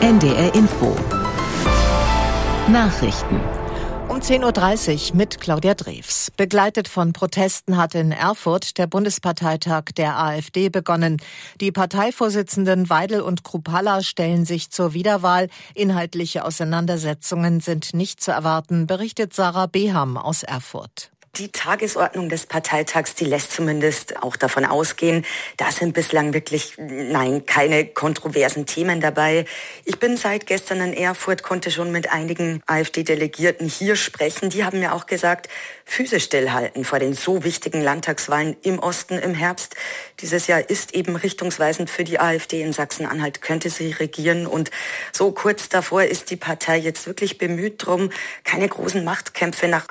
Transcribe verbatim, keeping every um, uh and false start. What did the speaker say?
N D R Info Nachrichten um zehn Uhr dreißig mit Claudia Drews. Begleitet von Protesten hat in Erfurt der Bundesparteitag der AfD begonnen. Die Parteivorsitzenden Weidel und Kruppalla stellen sich zur Wiederwahl. Inhaltliche Auseinandersetzungen sind nicht zu erwarten, berichtet Sarah Beham aus Erfurt. Die Tagesordnung des Parteitags, die lässt zumindest auch davon ausgehen, da sind bislang wirklich, nein, keine kontroversen Themen dabei. Ich bin seit gestern in Erfurt, konnte schon mit einigen AfD-Delegierten hier sprechen. Die haben mir auch gesagt, Füße stillhalten vor den so wichtigen Landtagswahlen im Osten im Herbst. Dieses Jahr ist eben richtungsweisend für die AfD in Sachsen-Anhalt, könnte sie regieren. Und so kurz davor ist die Partei jetzt wirklich bemüht drum, keine großen Machtkämpfe nach